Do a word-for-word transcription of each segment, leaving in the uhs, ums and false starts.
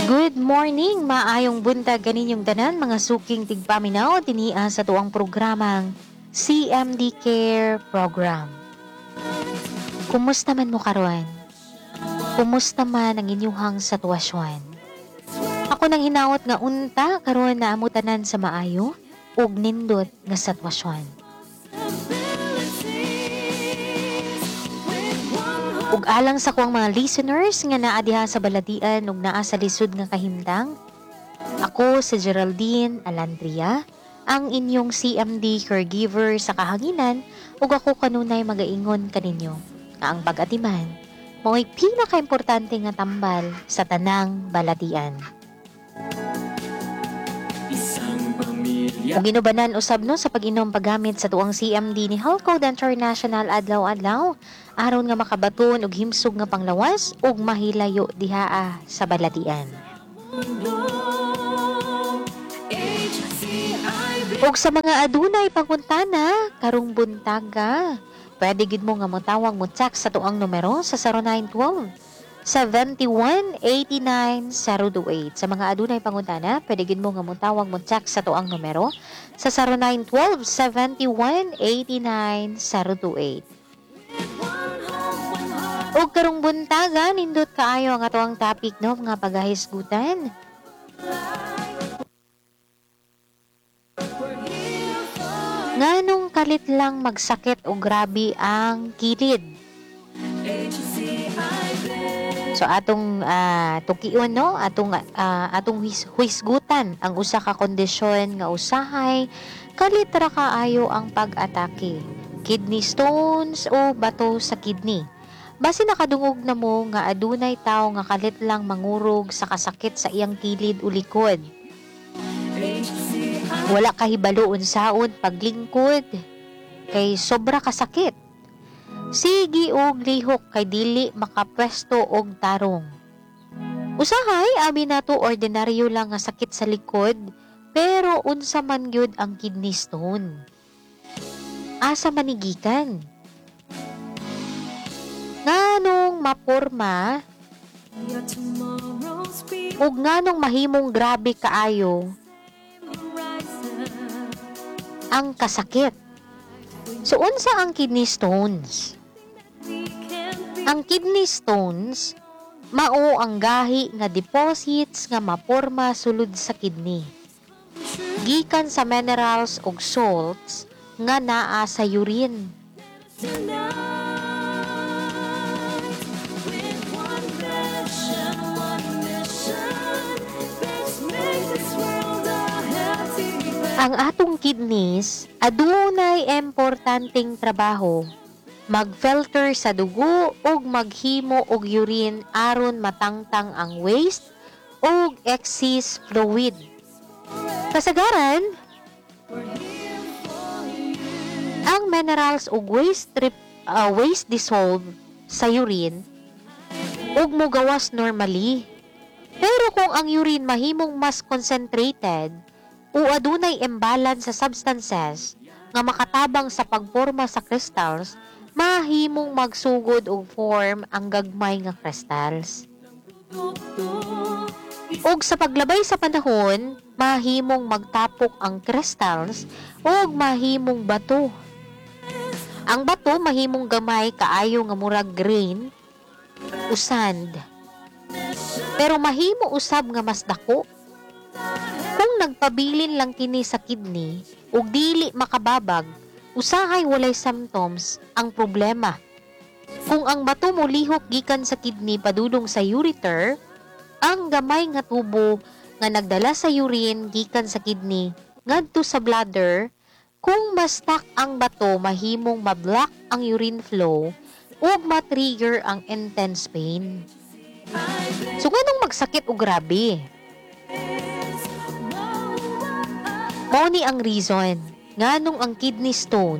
Good morning, maayong buntag kaninyong tanan mga suking tigpaminaw dinhi sa tuang programang C M D Care Program. Kumusta man mo karon? Kumusta man ang inyuhang sitwasyon? Ako nang hinaot nga unta karon na amo tanan sa maayo ug nindot nga sitwasyon. Ug alang sa kuang mga listeners nga naa diha sa balatian ug naa sa lisod nga kahimtang, ako si Geraldine Alandria, ang inyong C M D caregiver sa kahanginan ug ako kanunay magaingon kaninyo nga ang pag-atiman mao'y pinakaimportante nga tambal sa tanang balatian. Ug ginubanan usab no sa pag-inom paggamit sa tuang C M D ni Health Code International adlaw-adlaw aron nga makabaton og himsog nga panglawas ug mahilayo dihaa sa balatian. Ug sa mga adunay panguntana karong buntaga, pwede gid mo nga motawag mo text sa tuang numero sa zero nine one two, seven one eight nine zero two eight. Sa mga adunay panguntana, pwede gid mo nga motawag mo text sa tuang numero sa zero nine one two, seven one eight nine zero two eight. Ug karong buntaga nindot kaayo ang atoang topic no nga pagahisgutan. Nganong kalit lang magsakit o grabe ang kilid? So atong uh, tukion no, atong uh, atong huis- huisgutan ang usa ka kondisyon nga usahay kalit ra kaayo ang pag-atake. Kidney stones o bato sa kidney. Basi nakadungog na mo nga adunay tawo nga kalit lang mangurog sa kasakit sa iyang kilid o likod. Wala kahibalo unsaon paglingkod kay sobra kasakit. Sige og lihok kay dili makapwesto og tarong. Usahay abi nato ordinaryo lang nga sakit sa likod pero unsa man gyud ang kidney stone. Asa manigikan? Nganong maporma ug nganong mahimong grabe kaayo ang kasakit. So unsa ang kidney stones? Ang kidney stones mao ang gahi nga deposits nga maporma sulod sa kidney. Gikan sa minerals ug salts nga naa sa urine. Ang atong kidneys adunay importanteng trabaho, mag-filter sa dugo ug maghimo og urine aron matangtang ang waste ug excess fluid. Kasagaran, ang minerals ug waste trip, uh, waste dissolve sa urine ug mogawas normally. Pero kung ang urine mahimong mas concentrated o adunay imbalance sa substances nga makatabang sa pagporma sa crystals, mahimong magsugod og form ang gagmay nga crystals. Ug sa paglabay sa panahon, mahimong magtapok ang crystals ug mahimong bato. Ang bato mahimong gamay kaayo nga murag grain o sand. Pero mahimo usab nga mas dako. Kung nagpabilin lang kini sa kidney ug dili makababag, usahay walay symptoms ang problema. Kung ang bato mo lihok gikan sa kidney padulong sa ureter, ang gamay nga tubo nga nagdala sa urine gikan sa kidney ngadto sa bladder, kung ma-stuck ang bato mahimong ma-block ang urine flow ug ma-trigger ang intense pain. So nganong magsakit o grabe? Mao ni ang reason nganong ang kidney stone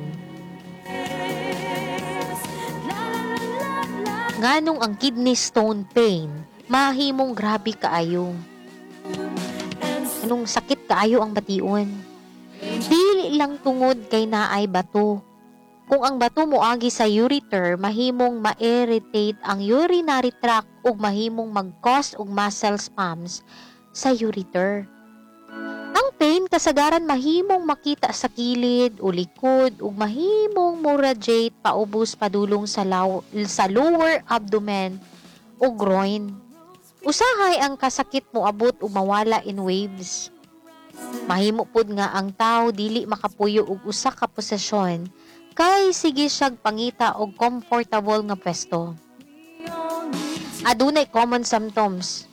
nganong ang kidney stone pain mahimong grabe kaayo. Anong sakit kaayo ang bation? Dili lang tungod kay naay bato Kung ang bato moagi sa ureter, mahimong ma-irritate ang urinary tract ug mahimong mag-cause og muscle spasms sa ureter. Ang pain kasagaran mahimong makita sa kilid o likod ug mahimong mo radiate paubos padulong sa, law- sa lower abdomen o groin. Usahay ang kasakit mo abot ug mawala in waves. Mahimo pud nga ang tao dili makapuyo og usa ka posisyon kay sige siyag pangita og comfortable nga pwesto. Adunay common symptoms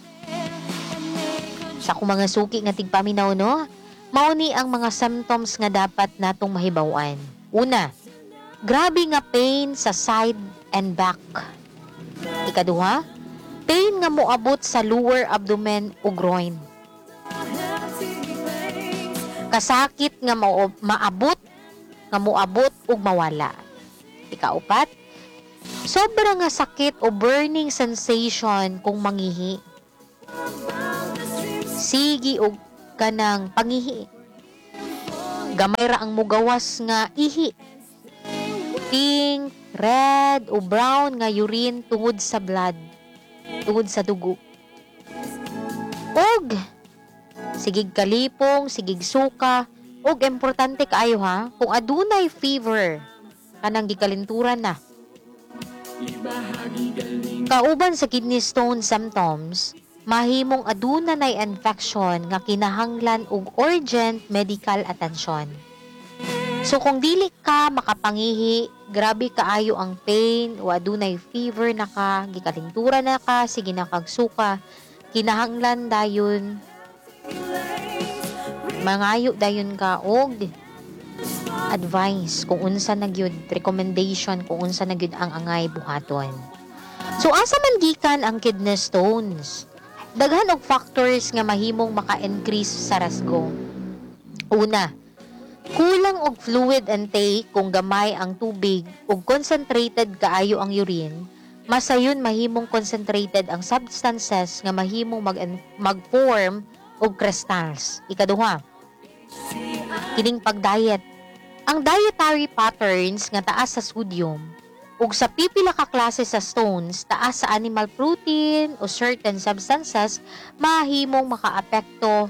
sa akong mga suki nga tigpaminaw, no? Mauni ang mga symptoms nga dapat natong mahibaw-an. Una, grabe nga pain sa side and back. Ikaduha, pain nga moabot sa lower abdomen o groin. Kasakit nga ma- maabot, nga moabot ug mawala. Ikaupat, sobra nga sakit o burning sensation kung mangihi. Sigi og kanang pangihi. Gamay ra ang mugawas nga ihi. Pink, red o brown nga urine tungod sa blood, tungod sa dugo. Og sigig kalipong, sigig suka, og importante kaayo ha, kung adunay fever, kanang gikalinturan na. Kauban sa kidney stone symptoms, mahimong aduna nay infection nga kinahanglan og urgent medical attention. So kung dili ka makapangihi, grabe kaayo ang pain o adunay fever na ka, gikalintura na ka, sige na kagsuka, kinahanglan dayon mangayo dayon ka og advice kung unsa na gyud, recommendation kung unsa na gyud ang angay buhaton. So asa man gikan ang kidney stones? Daghan og factors nga mahimong maka-increase sa rasgo. Una, kulang og fluid intake kung gamay ang tubig ug concentrated kaayo ang urine, masayon mahimong concentrated ang substances nga mahimong mag mag-form og crystals. Ikaduha, kining pag-diet. Ang dietary patterns nga taas sa sodium ug sa pipila ka klase sa stones, taas sa animal protein o certain substances, mahimong makaapekto.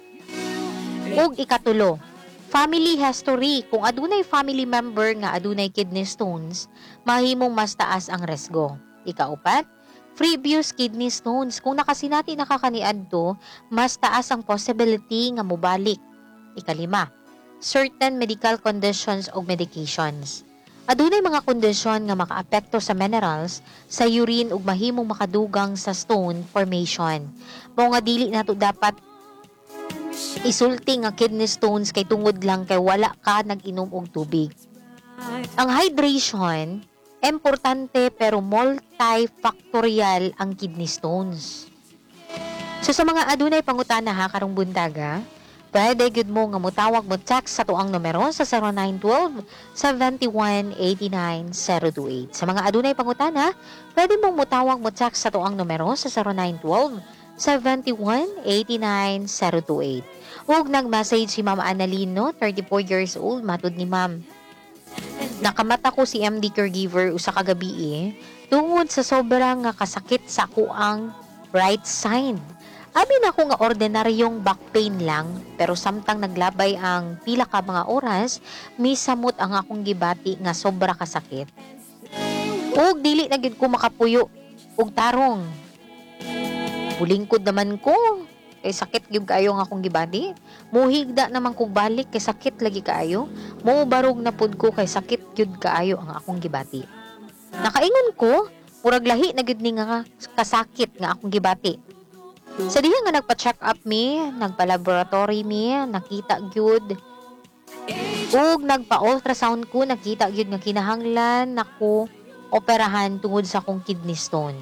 Ug ikatulo, family history. Kung adunay family member nga adunay kidney stones, mahimong mas taas ang resgo. Ikaupat, previous kidney stones. Kung nakasinati nakakaniadto, mas taas ang possibility nga mobalik. Ikalima, certain medical conditions o medications. Adunay mga kondisyon nga makaapekto sa minerals sa urine ug mahimong makadugang sa stone formation. Mao nga dili nato dapat isulti nga kidney stones kay tungod lang kay wala ka nag-inom og tubig. Ang hydration importante pero multifactorial ang kidney stones. So sa mga adunay pangutana ha karong buntaga, pwede gyud mo nga motawag mo text sa tuang numero sa zero nine one two, seven one eight nine, zero two eight. Sa mga adunay pangutana, pwede mong motawag mo text sa tuang numero sa zero nine one two, seven one eight nine, zero two eight. Ug nag-message si Ma'am Annalino, thirty-four years old, matud ni Ma'am. Nakamata ko si M D caregiver usa ka gabi eh, tungod sa sobrang nga kasakit sa kuang right side. Abi na ko nga ordinaryong back pain lang, pero samtang naglabay ang pila ka mga oras, misamot ang akong gibati nga sobra kasakit. Ug dili na gid ko makapuyo og tarong. Bulingkod naman ko, kay sakit gyud kaayo nga akong gibati. Muhigda naman kog balik kay sakit lagi kaayo. Mubarog na pud ko kay sakit gyud kaayo ang akong gibati. Nakaingon ko, murag lahi na gyud ni nga kasakit nga akong gibati. Sa diha nga nagpa-check up mi, nagpa-laboratory mi, nakita gyud. Ug nagpa-ultrasound ko, nakita gyud nga kinahanglan nako operahan tungod sa akong kidney stone.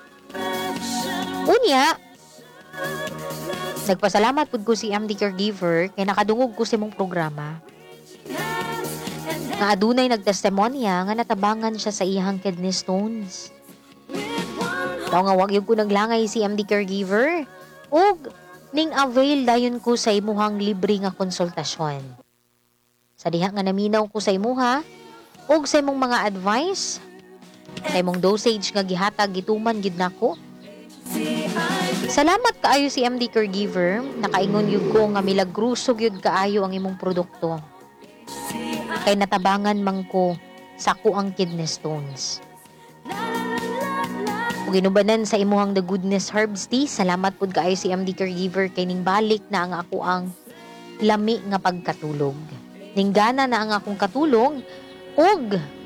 Unya, nagpasalamat pud ko si M D caregiver kay nakadungog ko sa imong programa. Nga adunay nagtestimonya nga natabangan siya sa iyang kidney stones. Daw nga wag yung ko naglangay si M D caregiver ug ning avail dayon ko sa imuhang libre nga konsultasyon. Sa diha nga naminaw ko sa imuha, ug sa imong mga advice, sa imong dosage nga gihatag gituman gid nako. Salamat kaayo si M D Caregiver, nakaingon yun ko nga milagrusog yun kaayo ang imong produkto. Kay natabangan man ko sa kuang kidney stones. Ug ginubanan sa imuhang The Goodness Herbs Tea, salamat pud kaayo si M D Caregiver kay ning balik na ang ako ang lami nga pagkatulog. Ninggana na ang akong katulog ug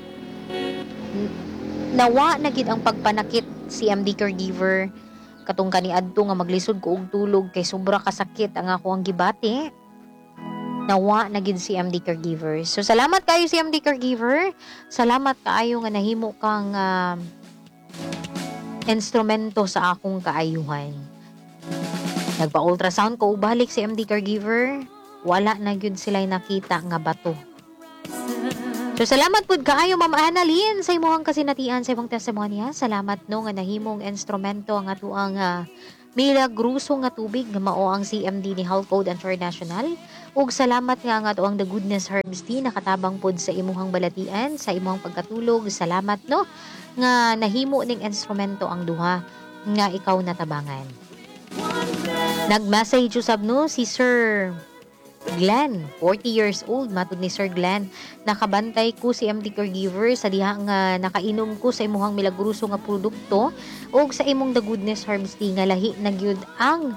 nawa na gid ang pagpanakit si M D Caregiver katong kaniadto nga maglisod ko og tulog kay sobra kasakit ang ako ang gibati. Nawa na gid si M D Caregiver. So salamat kaayo si M D Caregiver. Salamat kaayo nga nahimo kang uh, instrumento sa akong kaayuhan. Nagpa-ultrasound ko balik si M D Caregiver. Wala na gyud sila'y nakita nga bato. So salamat pud kaayo Ma'am Annalyn sa imong kasinatian sa imong testimonya. Salamat no nga nahimong instrumento ang atuang uh, milagruso nga tubig nga mao ang C M D ni Health Code International. Ug salamat nga nga atuang The Goodness Herbs Tea nakatabang pod sa imong balatian, sa imong pagkatulog. Salamat no nga nahimo ning instrumento ang duha nga ikaw natabangan. Nag-message usab no si Sir Glenn, forty years old, matud ni Sir Glenn. Nakabantay ko si M D Caregiver sa diha nga nakainom ko sa imuhang milagruso nga produkto ug sa imong The Goodness Herbs Tea nga lahi na gyud ang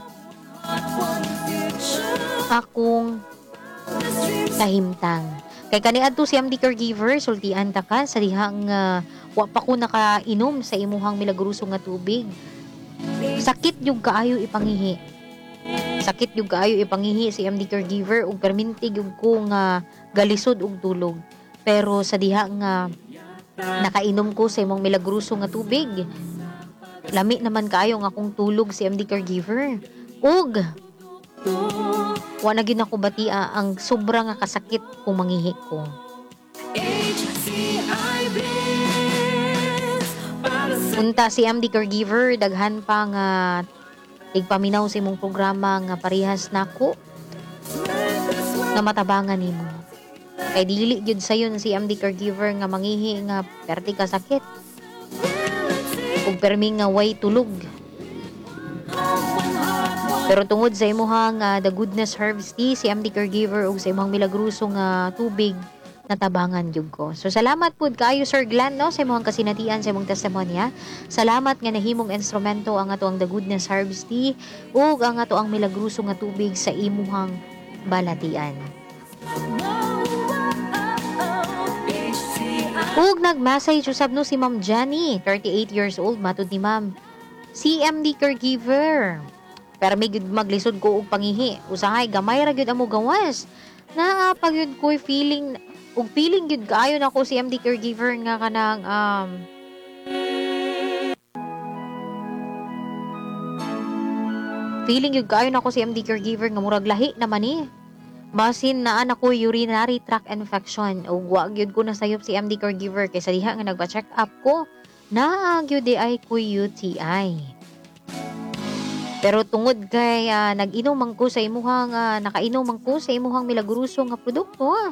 akong kahimtang. Kay kaniadto si M D Caregiver, sultian ta ka sa diha nga wa pa ko nakainom sa imuhang milagruso nga tubig. Sakit yung kaayo ipangihi. Sakit yung kaayo ipangihi si M D Caregiver ug perminti yung ko nga galisod og tulog. Pero sa diha nga nakainom ko sa imong milagruso nga tubig, lami naman kaayo nga akong tulog si M D Caregiver. Ug wa na gyud ako batia ang sobra nga kasakit kung mangihi ko. Unta si M D Caregiver, daghan pa nga igpaminaw sa imong programa nga parehas nako nga matabangan nimo. Kay dili gyud sayon si M D Caregiver nga mangihi nga perti ka sakit. Ug permi nga way tulog. Pero tungod sa imuhang uh, The Goodness Herbs Tea, si M D Caregiver ug sa imong milagruso nga tubig natabangan jud ko. So salamat pud kaayo Sir Glenn no sa imong kasinatian sa imong testimonya. Salamat nga nahimong instrumento ang atoang The Goodness Herbs Tea ug ang atoang milagruso nga tubig sa imuhang balatian. Ug nag-message usab no si Ma'am Jenny, thirty-eight years old, matud ni Ma'am. Si M D Caregiver. Pero may gud maglisod ko og pangihi. Usahay gamay ra gyud amo gawas. Naa pa gyud ko'y feeling ug feeling gyud kaayo nako si M D Caregiver nga kanang um feeling gyud kaayo nako si M D Caregiver nga murag lahi naman ni. Basin naa na ko urinary tract infection ug wa gyud ko nasayop si M D Caregiver kay sa diha nga nagpa-check up ko naa gyud di ay ko U T I. Pero tungod kay uh, nag-inom man ko sa imuhang uh, nakainom man ko sa imuhang milagruso nga produkto. Ah.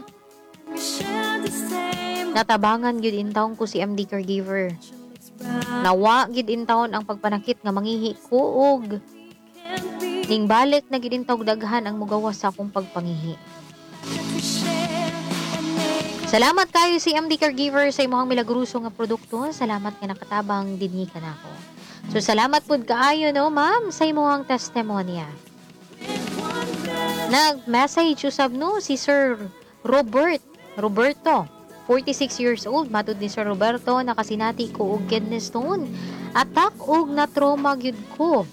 Natabangan gyud intawon ko si M D Caregiver. Nawa gyud intawon ang pagpanakit nga mangihi ko og ning balik na gyud intawon daghan ang mugawas sa akong pagpangihi. Salamat kayo si M D Caregiver sa imong milagruso nga produkto. Salamat nga nakatabang dinhi kanako. So salamat pud kaayo no ma'am sa imong testimonya. Nag-message usab no si Sir Robert Roberto, forty-six years old, matud ni Sir Roberto, nakasinati ko og kidney stone. Attack og na trauma gyud ko.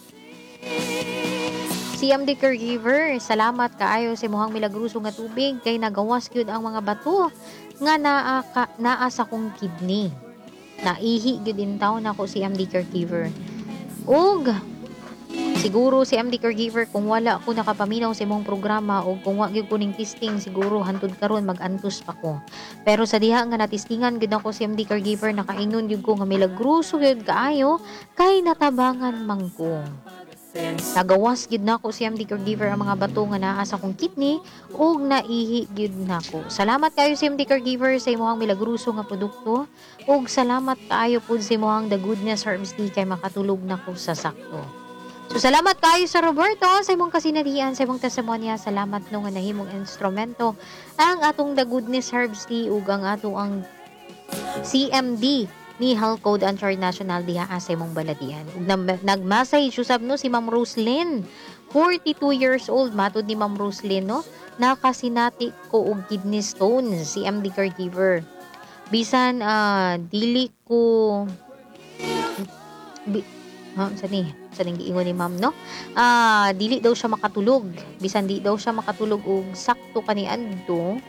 Si M D Caregiver, salamat kaayo sa imong milagruso nga tubig kay nagawas gyud ang mga bato nga naa ka, naa sa kong kidney. Naihi gyud intawon nako si M D Caregiver. Og siguro si M D Caregiver kung wala ako nakapaminaw sa imong programa o kung wa gyud ko ning testing siguro hantud karon mag-antos pa ko. Pero sa diha nga natistingan gyud ako si M D Caregiver nakaingon gyud ko nga milagruso gyud kaayo kay natabangan man ko. Nagawas gyud nako si M D Caregiver ang mga bato nga naa sa akong kidney ug naihi gyud nako. Salamat kayo si M D Caregiver sa imong milagruso nga produkto ug salamat kaayo pud sa imong The Goodness Herbs Tea kay makatulog nako sa sakto. So salamat kayo sa Roberto sa imong kasinatian sa imong testimonya. Salamat no nga nahimong instrumento ang atong The Goodness Herbs Tea ug ang ato ang C M D ni Health Code International diha sa imong balatian. Ug nagmasay usab no si Ma'am Roslyn, forty-two years old, matud ni Ma'am Roslyn no, nakasinati ko og kidney stones si M D Caregiver. Bisan uh, dili ko bi, ha, sani, sani giingon ni Ma'am no. Ah, uh, dili daw siya makatulog. Bisan di daw siya makatulog og sakto kaniadto.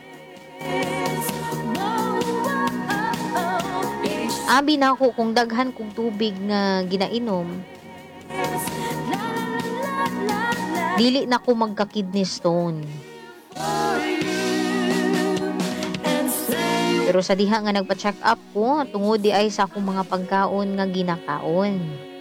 Abi na ako kung daghan kong tubig nga ginainom, dili na ko magka-kidney stone. Pero sa diha nga nagpa-check up ko, tungod di ay sa akong mga pagkaon nga ginakaon.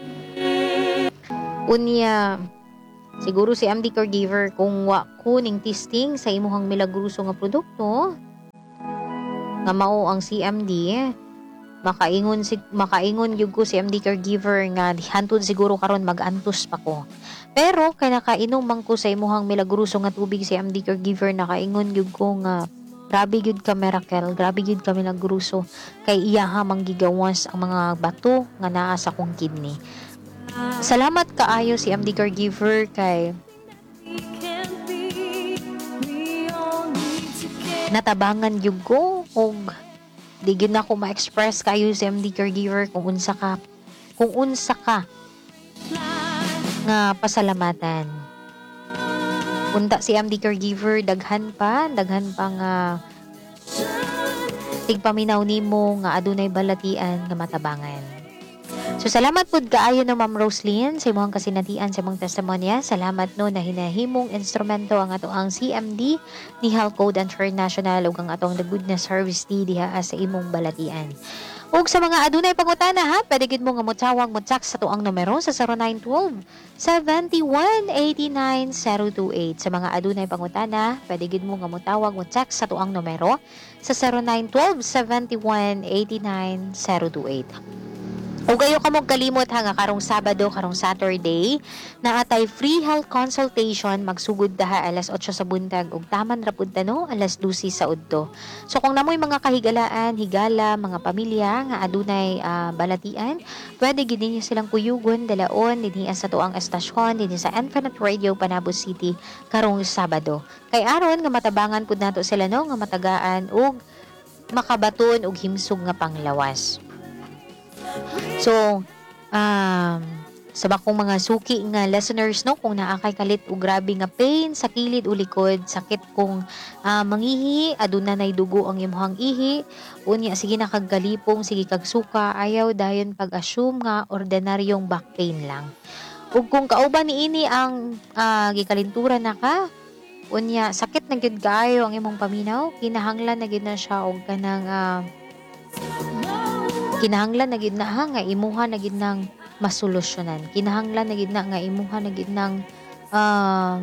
Unya, siguro si M D Caregiver kung wa ko ning testing sa imuhang milagruso nga produkto, nga mao ang C M D, makaingon si makaingon gyud ko si M D Caregiver nga hantod siguro karon mag-antos pa ko. Pero kay nakainom man ko sa imuhang milagruso nga tubig si M D Caregiver, nakaingon gyud ko nga grabe gyud ka miracle, grabe gyud ka milagruso kay iya ha manggigawas ang mga bato nga naa sa kong kidney. Salamat kaayo si M D Caregiver kay natabangan gyud ko og di gyud na ko ma-express kayo si M D Caregiver kung unsa ka kung unsa ka nga pasalamatan. Unta si M D Caregiver daghan pa daghan pa nga tigpaminaw nimo nga adunay balatian nga matabangan. So salamat pud kaayo no Ma'am Roslyn sa imong kasinatian sa imong testimonya. Salamat no na hinahimong instrumento ang ato ang C M D ni Health Code International ug ang atong The Goodness Service Tea diha sa imong balatian. Ug sa mga adunay pangutana ha, pwede gid mo nga motawag mo chat sa tuang numero sa zero nine one two, seven one eight nine, zero two eight. Sa mga adunay pangutana, pwede gid mo nga motawag mo chat sa tuang numero sa zero nine one two, seven one eight nine, zero two eight. O gayo ka mong kalimot ha nga karong Sabado, karong Saturday, na atay free health consultation magsugod daha alas otso sa buntag ug taman ra pud no alas dose sa udto. So kung namoy mga kahigalaan, higala, mga pamilya nga adunay uh, balatian, pwede gid ninyo silang kuyugon dalaon dinhi sa tuang estasyon dinhi sa Infinite Radio Panabo City karong Sabado. Kay aron nga matabangan pud nato sila no nga matagaan ug makabaton og himsog nga panglawas. So, um, sa bakong mga suki nga listeners, no, kung naakay kalit o grabe nga pain sa kilid o likod, sakit kung uh, mangihi, aduna nay dugo ang imong ihi, unya sige na kaggalipong, sige kagsuka, ayaw dayon pag-assume nga ordinaryong back pain lang. Ug kung kauban ni ini ang uh, gikalinturan na ka, unya sakit na gyud kaayo ang imong paminaw, kinahanglan na gyud na siya og kanang uh, kinahanglan na gid na ha, nga imuha na gid nang masolusyonan. Kinahanglan na gid na nga imuha na gid nang uh,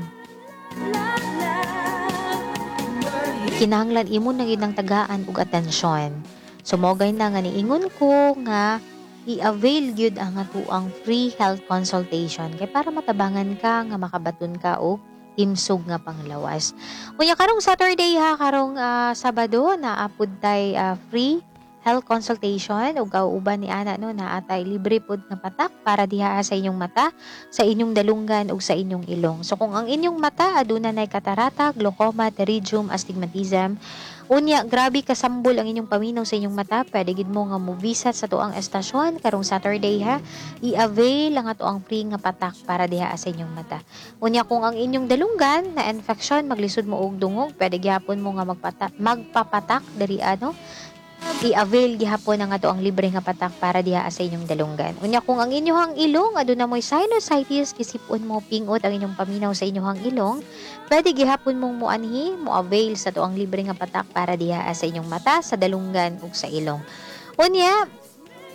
kinahanglan imo na gid nang tagaan og atensyon. So mogay na nga niingon ko nga i-avail gyud ang atuang free health consultation kay para matabangan ka nga makabaton ka og himsog nga panglawas. Unya karong Saturday ha, karong uh, Sabado na apud tay uh, free health consultation ug kauban ni ana no na atay libre pud nga patak para diha sa inyong mata, sa inyong dalunggan ug sa inyong ilong. So kung ang inyong mata aduna nay katarata, glaucoma, pterygium, astigmatism, unya grabe kasambol ang inyong paminaw sa inyong mata, pwede gid mo nga mo visit sa tuang estasyon karong Saturday ha. I-avail ang ato ang free nga patak para diha sa inyong mata. Unya kung ang inyong dalunggan na infection maglisod mo og dungog, pwede gyapon mo nga magpatak magpapatak diri ano i-avail gihapon ang ato ang libre nga patak para diha sa inyong dalunggan. Unya kung ang inyong ilong aduna moy sinusitis, kisipon mo pingot ang inyong paminaw sa inyong ilong, pwede gihapon mong muanhi mo avail sa to ang libre nga patak para diha sa inyong mata, sa dalunggan ug sa ilong. Unya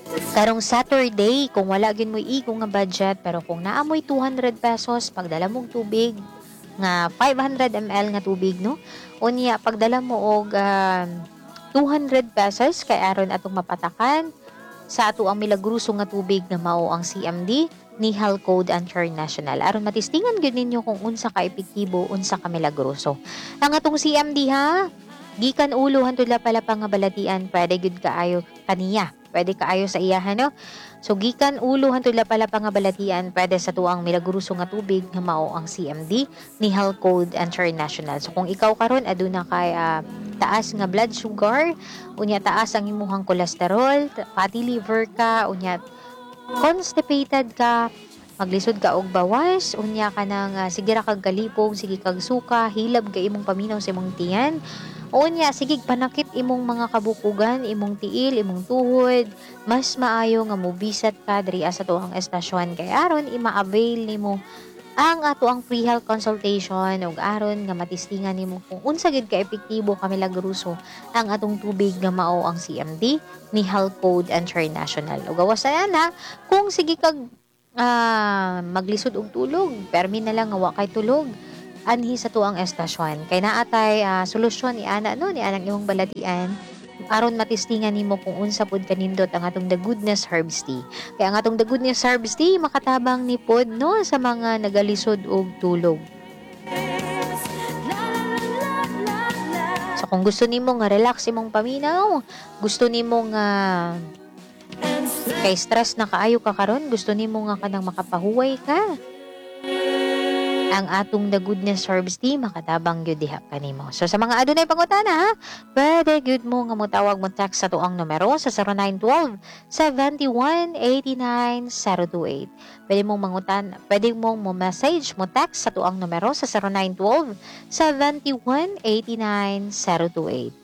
Karong Saturday, kung wala gyud mo igong nga budget, pero kung naamoy two hundred pesos pagdala mong tubig nga five hundred milliliters nga tubig, no? Unya pagdala mo og um, two hundred pesos kay aron atong mapatakan sa ato ang milagruso nga tubig nga mao ang C M D ni Health Code International. Aron matistingan gyud ninyo kung unsa ka epektibo, unsa ka milagruso. Ang atong C M D ha, gikan ulo hantud lapalapa nga balatian, pwede gyud kaayo kaniya. Pwede kaayo sa iyahan, no? So gikan ulo hantud lapalapa nga balatian, pwede sa tuang milagruso nga tubig nga mao ang C M D ni Health Code International. So kung ikaw karon aduna kay uh, taas nga blood sugar, unya taas ang imuhang cholesterol, fatty liver ka, unya constipated ka, maglisod ka og bawas, unya ka nang uh, sige ra kag galipog, sige kag suka, hilab ka imong paminaw sa imong tiyan. Unya sige panakit imong mga kabukugan, imong tiil, imong tuhod, mas maayo nga mobisat ka diri sa tuang estasyon kay aron ima-avail nimo ang ato ang free health consultation ug aron nga matistingan nimo kung unsa gid ka epektibo ka milagruso ang atong tubig nga mao ang C M D ni Health Code International. Ug gawas na na kung sige kag ah, maglisod og tulog, permi na lang nga wa kay tulog anhi sa tuang estasyon kay naatay uh, solusyon ni ana no ni anang imong balatian aron matistingan nimo kung unsa pud kanindot ang atong The Goodness Herbs Tea. Kaya ang atong The Goodness Herbs Tea makatabang ni pod no sa mga nagalisod og tulog. So kung gusto nimo nga relax imong paminaw, gusto nimo nga kay stress na kaayo ka karon, gusto nimo nga kanang makapahuway ka, ang atong The Goodness Herbs Tea makatabang gyud diha kanimo. So sa mga adunay pangutana ha, pwede gyud mo nga motawag mo text sa tuang numero sa zero nine one two, seven one eight nine, zero two eight. Pwede mong mangutan, pwede mong mo message mo text sa tuang numero sa zero nine one two, seven one eight nine, zero two eight.